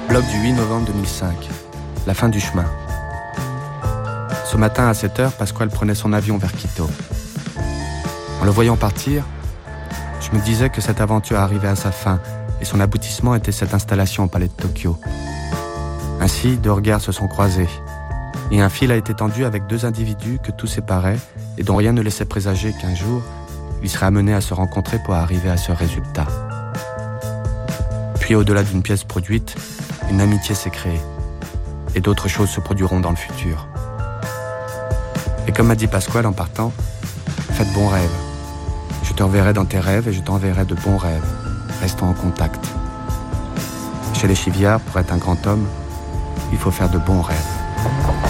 Bloc du 8 novembre 2005. La fin du chemin. Ce matin à 7h, Pasquale prenait son avion vers Quito. En le voyant partir, je me disais que cette aventure arrivait à sa fin et son aboutissement était cette installation au palais de Tokyo. Ainsi, deux regards se sont croisés et un fil a été tendu avec deux individus que tout séparait et dont rien ne laissait présager qu'un jour, ils seraient amenés à se rencontrer pour arriver à ce résultat. Puis au-delà d'une pièce produite, une amitié s'est créée et d'autres choses se produiront dans le futur. Et comme m'a dit Pasquale en partant, faites bons rêves. Je te reverrai dans tes rêves et je t'enverrai de bons rêves. Restons en contact. Chez les Chiviards, pour être un grand homme, il faut faire de bons rêves.